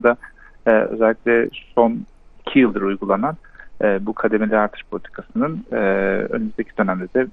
tarafında özellikle son 2 yıldır uygulanan bu kademeli artış politikasının önümüzdeki dönemde de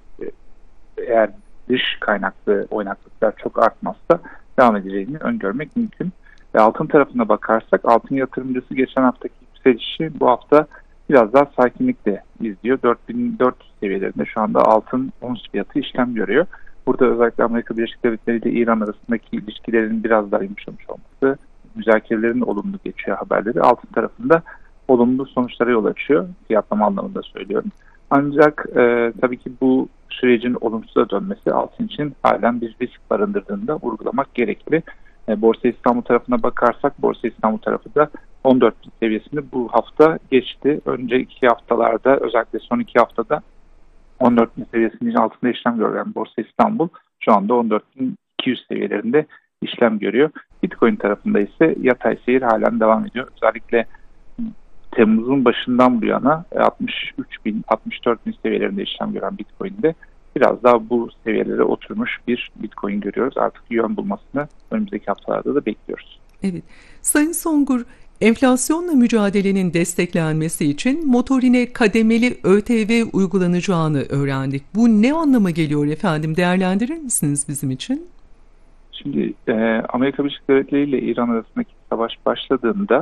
eğer dış kaynaklı oynaklıklar çok artmazsa devam edeceğini öngörmek mümkün. Altın tarafına bakarsak altın yatırımcısı geçen haftaki yükselişi bu hafta biraz daha sakinlikle izliyor. 4400 seviyelerinde şu anda altın ons fiyatı işlem görüyor. Burada özellikle Amerika Birleşik Devletleri ile İran arasındaki ilişkilerin biraz daha yumuşamış olması, müzakerelerin olumlu geçiyor haberleri altın tarafında olumlu sonuçlara yol açıyor. Fiyatlama anlamında söylüyorum. Ancak tabii ki bu sürecin olumsuza dönmesi altın için halen bir risk barındırdığını da vurgulamak gerekli. Borsa İstanbul tarafına bakarsak Borsa İstanbul tarafı da 14 seviyesini bu hafta geçti. Önceki haftalarda özellikle son 2 haftada 14 seviyesinin altında işlem gören Borsa İstanbul şu anda 14.200 seviyelerinde işlem görüyor. Bitcoin tarafında ise yatay seyir halen devam ediyor. Özellikle Temmuz'un başından bu yana 63.000, 64.000 seviyelerinde işlem gören Bitcoin'de biraz daha bu seviyelere oturmuş bir Bitcoin görüyoruz. Artık yön bulmasını önümüzdeki haftalarda da bekliyoruz. Evet. Sayın Songur, enflasyonla mücadelenin desteklenmesi için motorine kademeli ÖTV uygulanacağını öğrendik. Bu ne anlama geliyor efendim? Değerlendirir misiniz bizim için? Şimdi Amerika Birleşik Devletleri ile İran arasındaki savaş başladığında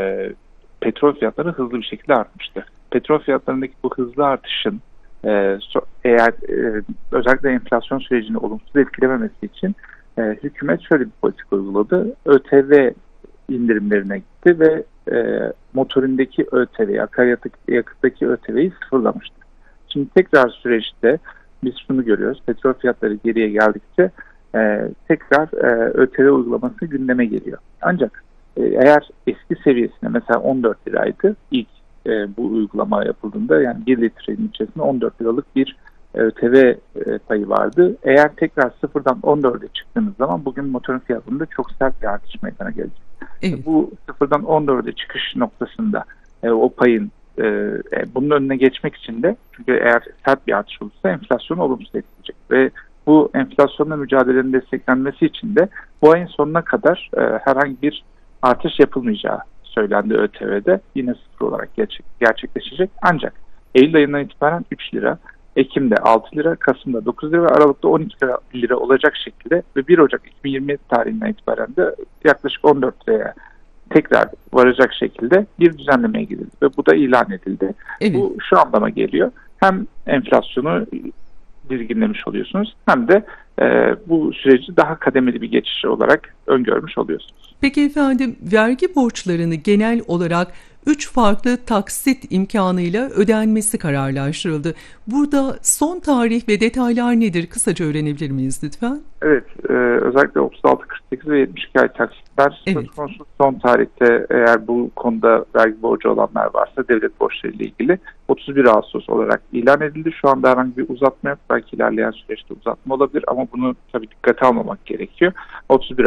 petrol fiyatları hızlı bir şekilde artmıştı. Petrol fiyatlarındaki bu hızlı artışın eğer özellikle enflasyon sürecini olumsuz etkilememesi için hükümet şöyle bir politika uyguladı. ÖTV indirimlerine gitti ve motorindeki ÖTV'yi, akaryakıttaki ÖTV'yi sıfırlamıştı. Şimdi tekrar süreçte biz şunu görüyoruz. Petrol fiyatları geriye geldikçe tekrar ÖTV uygulaması gündeme geliyor. Ancak eğer eski seviyesine mesela 14 liraydı ilk bu uygulama yapıldığında, yani 1 litrenin içerisinde 14 liralık bir ÖTV payı vardı. Eğer tekrar sıfırdan 14'e çıktığınız zaman bugün motorun fiyatında çok sert bir artış meydana gelecek. Evet. Bu sıfırdan 14'e çıkış noktasında o payın bunun önüne geçmek için de, çünkü eğer sert bir artış olursa enflasyonu olumsuz etkileyecek ve bu enflasyonla mücadelenin desteklenmesi için de bu ayın sonuna kadar herhangi bir artış yapılmayacağı söylendi ÖTV'de. Yine sıfır olarak gerçekleşecek. Ancak Eylül ayından itibaren 3 lira, Ekim'de 6 lira, Kasım'da 9 lira ve Aralık'ta 12 lira olacak şekilde ve 1 Ocak 2027 tarihinden itibaren de yaklaşık 14 liraya tekrar varacak şekilde bir düzenlemeye gidildi ve bu da ilan edildi. Evet. Bu şu anlama geliyor. Hem enflasyonu dizginlemiş oluyorsunuz hem de bu süreci daha kademeli bir geçiş olarak öngörmüş oluyorsunuz. Peki efendim, vergi borçlarını genel olarak 3 farklı taksit imkanıyla ödenmesi kararlaştırıldı. Burada son tarih ve detaylar nedir? Kısaca öğrenebilir miyiz lütfen? Evet, özellikle 36, 48 ve 72 ay taksitler söz konusu. Son tarihte eğer bu konuda vergi borcu olanlar varsa devlet borçları ile ilgili 31 Ağustos olarak ilan edildi. Şu anda herhangi bir uzatma yok. Belki ilerleyen süreçte uzatma olabilir ama bunu tabii dikkate almamak gerekiyor. 31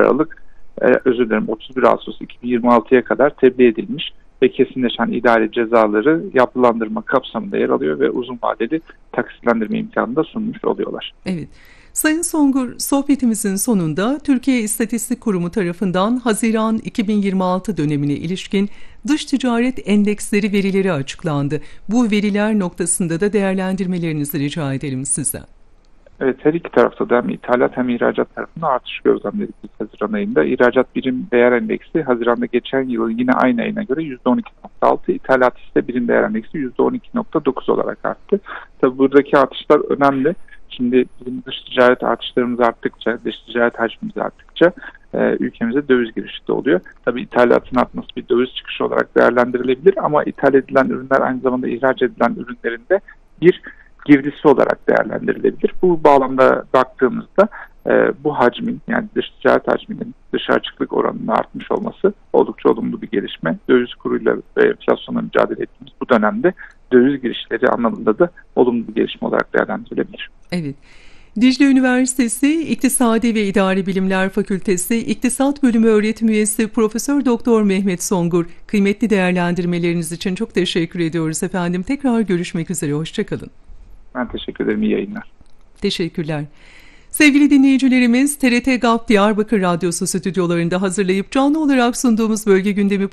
Ağustos 2026'ya kadar tebliğ edilmiş ve kesinleşen idari cezaları yapılandırma kapsamında yer alıyor ve uzun vadeli taksitlendirme imkanını da sunmuş oluyorlar. Evet. Sayın Songur, sohbetimizin sonunda Türkiye İstatistik Kurumu tarafından Haziran 2026 dönemine ilişkin dış ticaret endeksleri verileri açıklandı. Bu veriler noktasında da değerlendirmelerinizi rica edelim sizden. Evet, her iki tarafta da hem ithalat hem ihracat tarafında artış gözlemledik biz Haziran ayında. İhracat birim değer endeksi Haziran'da geçen yıl yine aynı ayına göre %12.6, ithalat ise birim değer endeksi %12.9 olarak arttı. Tabii buradaki artışlar önemli. Şimdi bizim dış ticaret artışlarımız arttıkça, dış ticaret hacmimiz arttıkça ülkemize döviz girişi de oluyor. Tabii ithalatın artması bir döviz çıkışı olarak değerlendirilebilir ama ithal edilen ürünler aynı zamanda ihraç edilen ürünlerin de bir girdisi olarak değerlendirilebilir. Bu bağlamda baktığımızda bu hacmin, yani dış ticaret hacminin dışa açıklık oranının artmış olması oldukça olumlu bir gelişme. Döviz kuruyla ve enflasyonla mücadele ettiğimiz bu dönemde döviz girişleri anlamında da olumlu bir gelişme olarak değerlendirilebilir. Evet. Dicle Üniversitesi İktisadi ve İdari Bilimler Fakültesi İktisat Bölümü öğretim üyesi Profesör Doktor Mehmet Songur, kıymetli değerlendirmeleriniz için çok teşekkür ediyoruz efendim. Tekrar görüşmek üzere, hoşça kalın. Ben teşekkür ederim, iyi yayınlar. Teşekkürler. Sevgili dinleyicilerimiz, TRT GAP Diyarbakır Radyosu stüdyolarında hazırlayıp canlı olarak sunduğumuz Bölge Gündemi